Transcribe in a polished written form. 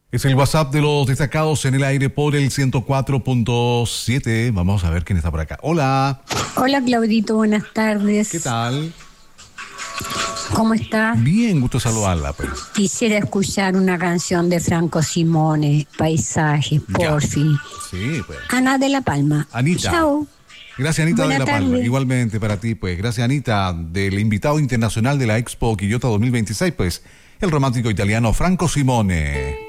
Es el WhatsApp de los destacados en el aire por el 104.7. Vamos a ver quién está por acá. Hola. Hola Claudito, buenas tardes. ¿Qué tal? ¿Cómo estás? Bien, gusto saludarla. Pues. Quisiera escuchar una canción de Franco Simone, Paisajes, porfi. Sí, pues. Ana de la Palma. Anita. Chao. Gracias, Anita Buena de la Palma. tarde. Igualmente para ti, pues. Gracias, Anita, del invitado internacional de la Expo Quillota 2026, pues. El romántico italiano Franco Simone.